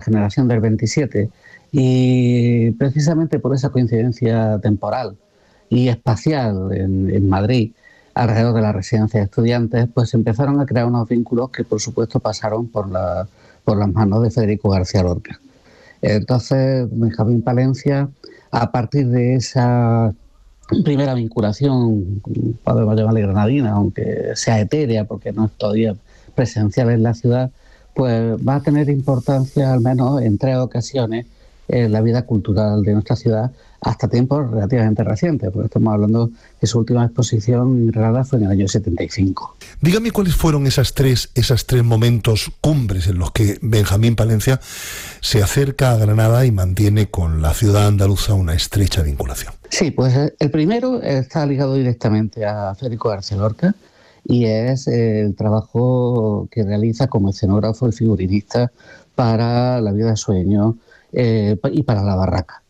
generación del 27, y precisamente por esa coincidencia temporal y espacial en Madrid, alrededor de la residencia de estudiantes, pues empezaron a crear unos vínculos que por supuesto pasaron por las manos de Federico García Lorca. Entonces, Benjamín Palencia, a partir de esa primera vinculación, podemos llamarle granadina, aunque sea etérea porque no es todavía presencial en la ciudad, pues va a tener importancia al menos en 3 ocasiones en la vida cultural de nuestra ciudad, hasta tiempos relativamente recientes, porque estamos hablando que su última exposición en Granada fue en el año 75. Dígame cuáles fueron esas tres momentos cumbres en los que Benjamín Palencia se acerca a Granada y mantiene con la ciudad andaluza una estrecha vinculación. Sí, pues el primero está ligado directamente a Federico García Lorca y es el trabajo que realiza como escenógrafo y figurinista para La vida de sueño y para La Barraca.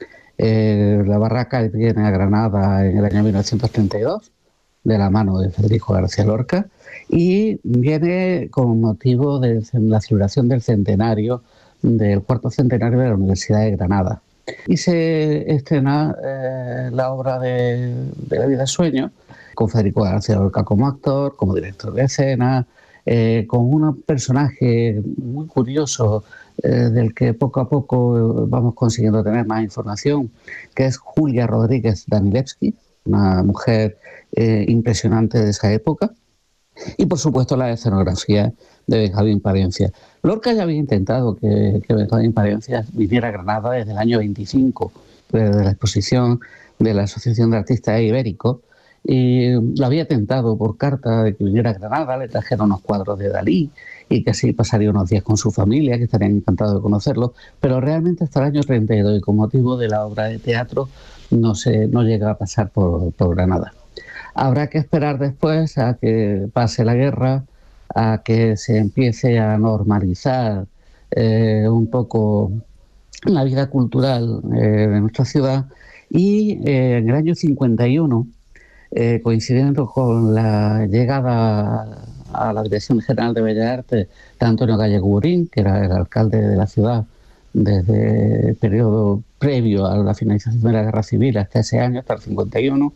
La Barraca viene a Granada en el año 1932 de la mano de Federico García Lorca y viene con motivo de la celebración del centenario, del 4º centenario de la Universidad de Granada. Y se estrena la obra de La vida de sueño con Federico García Lorca como actor, como director de escena, con un personaje muy curioso del que poco a poco vamos consiguiendo tener más información, que es Julia Rodríguez Danilevsky, una mujer impresionante de esa época, y por supuesto la escenografía de Benjamín Palencia. Lorca ya había intentado que Benjamín Palencia viniera a Granada desde el año 25, desde la exposición de la Asociación de Artistas Ibéricos, y lo había tentado por carta de que viniera a Granada, le trajeron unos cuadros de Dalí y que así pasaría unos días con su familia, que estarían encantados de conocerlo, pero realmente hasta el año 32, y con motivo de la obra de teatro, no llega a pasar por Granada. Habrá que esperar después a que pase la guerra, a que se empiece a normalizar un poco la vida cultural de nuestra ciudad, y en el año 51, coincidiendo con la llegada a la Dirección General de Bellas Artes de Antonio Gallego-Burín, que era el alcalde de la ciudad desde el periodo previo a la finalización de la Guerra Civil hasta ese año, hasta el 51,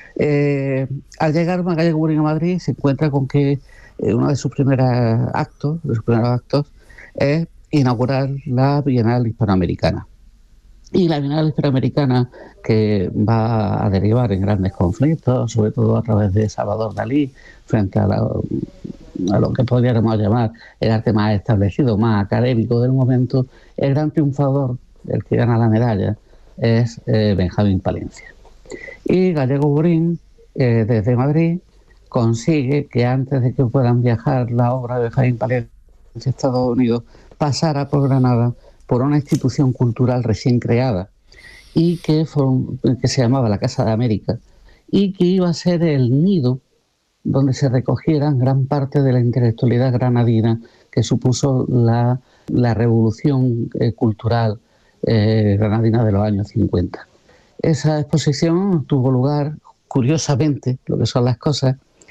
al llegar Gallego-Burín a Madrid se encuentra con que uno de sus primeros actos es inaugurar la Bienal Hispanoamericana. Y la Bienal Hispanoamericana, que va a derivar en grandes conflictos, sobre todo a través de Salvador Dalí, frente a lo que podríamos llamar el arte más establecido, más académico del momento, el gran triunfador, el que gana la medalla, es Benjamín Palencia. Y Gallego-Burín, desde Madrid, consigue que antes de que puedan viajar la obra de Benjamín Palencia a Estados Unidos, pasara por Granada por una institución cultural recién creada y que se llamaba la Casa de América, y que iba a ser el nido donde se recogieran gran parte de la intelectualidad granadina que supuso la revolución cultural granadina de los años 50. Esa exposición tuvo lugar, curiosamente, lo que son las cosas,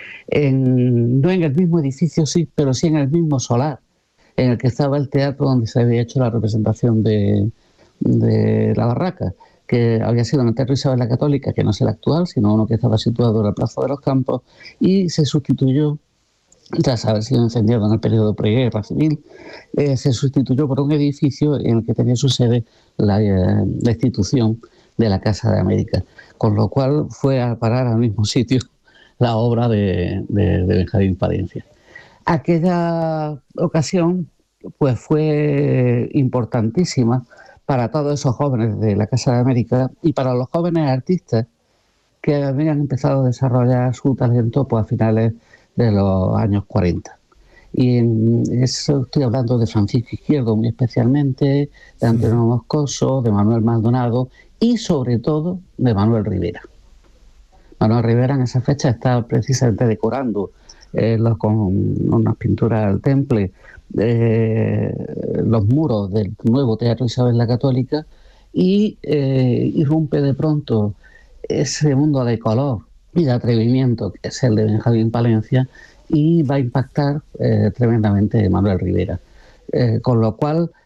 no en el mismo edificio, sí, pero sí en el mismo solar en el que estaba el teatro donde se había hecho la representación de La Barraca, que había sido en el Teatro Isabel la Católica, que no es el actual, sino uno que estaba situado en la Plaza de los Campos, y se sustituyó, tras haber sido incendiado en el periodo preguerra civil, se sustituyó por un edificio en el que tenía su sede la institución de la Casa de América, con lo cual fue a parar al mismo sitio la obra de Benjamín Palencia. Aquella ocasión pues fue importantísima para todos esos jóvenes de la Casa de América y para los jóvenes artistas que habían empezado a desarrollar su talento pues a finales de los años 40. Y en eso estoy hablando de Francisco Izquierdo muy especialmente, de Antonio Moscoso, de Manuel Maldonado y sobre todo de Manuel Rivera. Manuel Rivera en esa fecha está precisamente decorando con unas pinturas al temple los muros del nuevo Teatro Isabel la Católica, y irrumpe de pronto ese mundo de color y de atrevimiento que es el de Benjamín Palencia, y va a impactar tremendamente Manuel Rivera, con lo cual